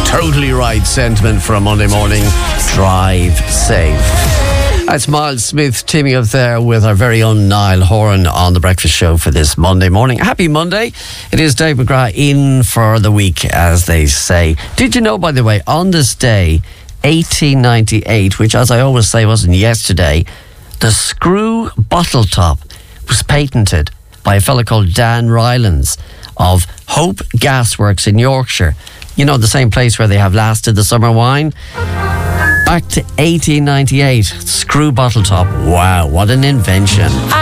Totally right sentiment for a Monday morning. Drive safe. That's Miles Smith teaming up there with our very own Niall Horan on The Breakfast Show for this Monday morning. Happy Monday. It is Dave McGrath in for the week, as they say. Did you know, by the way, on this day, 1898, which, as I always say, wasn't yesterday, the screw bottle top was patented by a fellow called Dan Rylands of Hope Gasworks in Yorkshire. You know, the same place where they have lasted the summer wine. Back to 1898, screw bottle top. Wow, what an invention.